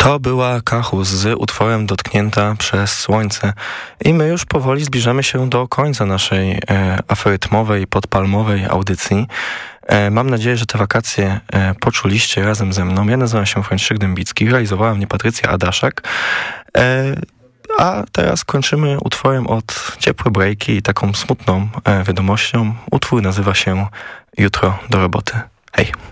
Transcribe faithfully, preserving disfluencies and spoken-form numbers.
To była Kachus z utworem Dotknięta przez słońce i my już powoli zbliżamy się do końca naszej e, aferytmowej, podpalmowej audycji. E, mam nadzieję, że te wakacje e, poczuliście razem ze mną. Ja nazywam się Franciszek Dębicki, realizowała mnie Patrycja Adaszak. E, a teraz kończymy utworem od Ciepłe Breaki i taką smutną e, wiadomością. Utwór nazywa się Jutro do roboty. Hej!